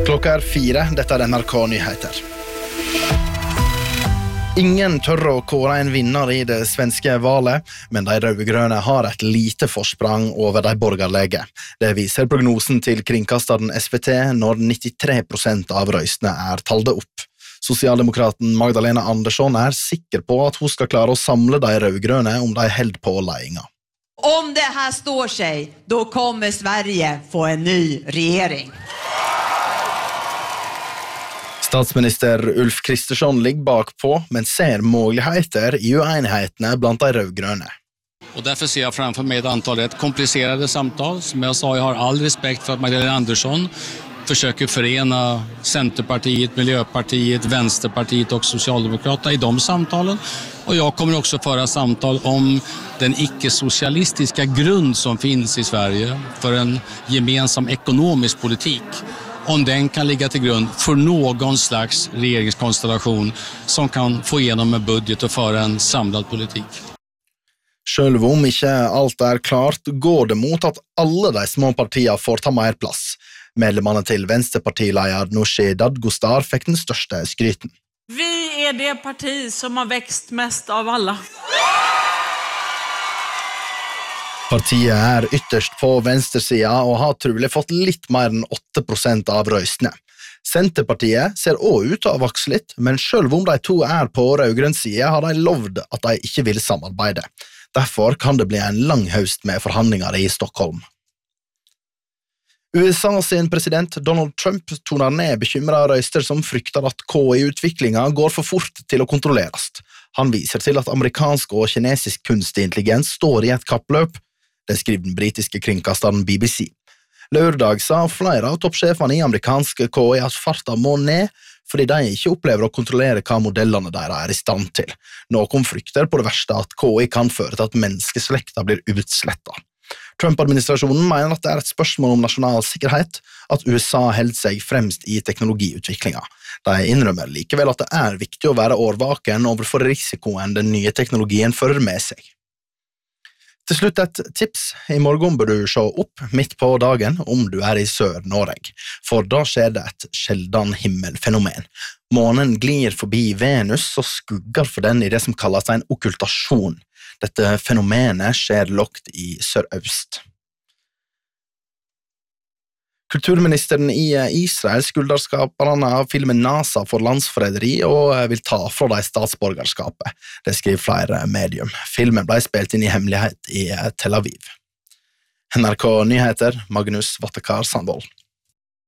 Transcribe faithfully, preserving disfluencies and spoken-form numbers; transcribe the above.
Klokka er fire, dette er N R K Nyheter. Ingen tør å kåre en vinner i det svenske valet, men de rødgrønne har et lite forsprang over de borgerlige. Det viser prognosen til kringkasteren S V T når nittitre prosent av røystene er talde opp. Sosialdemokraten Magdalena Andersson er sikker på at hun skal klare å samle de rødgrønne om de held på ledelsen. Om det här står sig, då kommer Sverige få en ny regering. Statsminister Ulf Kristersson ligger bakpå, men ser muligheter i uenighetene blant de rødgrønne. Och därför ser jag framför mig ett antal rätt komplicerade samtal. Som jag sa, jag har all respekt för att Magdalena Andersson försöker förena Centerpartiet, Miljöpartiet, Vänsterpartiet och Socialdemokraterna i de samtalen. Och jag kommer också föra samtal om den icke-socialistiska grund som finns i Sverige för en gemensam ekonomisk politik. Om den kan ligga till grund för någon slags regeringskonstellation som kan få igenom en budget och föra en samlad politik. Selv om ikke alt er klart, går det mot at alle de små partiene får ta mer plass. Medlemmene til Venstrepartileder Nooshi Dadgostar fikk den største skryten. Vi är det parti som har växt mest av alla. Partiet er ytterst på venstresida og har trolig fått litt mer enn åtte prosent av røystene. Senterpartiet ser også ut til å vokse litt, men selv om de to er på rødgrønn side har de lovd at de ikke vil samarbeide. Derfor kan det bli en lang høst med forhandlinger i Stockholm. U S A sin president Donald Trump toner ned bekymrede røyster som frykter at K I-utviklingen går for fort til å kontrolleres. Han viser til at amerikansk og kinesisk kunstig intelligens står i et kappløp. Det skriver den britiske kringkasteren B B C. Lørdag sa flere av toppsjefene i amerikanske K I at farta må ned, fordi de ikke opplever å kontrollere hva modellene deres er i stand til. Noen frykter på det verste at K I kan føre til at menneskeslekta blir utslettet. Trump-administrasjonen mener at det er et spørsmål om nasjonal sikkerhet, at U S A holder seg fremst i teknologiutviklingen. De innrømmer likevel at det er viktig å være årvaken overfor risikoen den nye teknologien fører med seg. Til slutt et tips. I morgen bør du se opp midt på dagen om du er i Sør-Norge, for da skjer det et sjeldan himmelfenomen. Månen glir forbi Venus og skugger for den i det som kalles en okkultasjon. Dette fenomenet skjer lågt i sørøst. Kulturministeren i Israel skylder skaperne av filmen NASA for landsforræderi og vil ta fra de statsborgerskapet. Det skriver flere medium. Filmen ble spilt inn i hemmelighet i Tel Aviv. N R K Nyheter, Magnus Vattekar Sandvold.